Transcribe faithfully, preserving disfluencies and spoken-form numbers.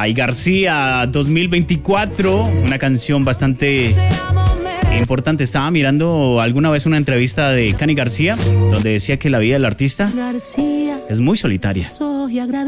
y García dos mil veinticuatro, una canción bastante importante. Estaba mirando alguna vez una entrevista de Cani García donde decía que la vida del artista es muy solitaria.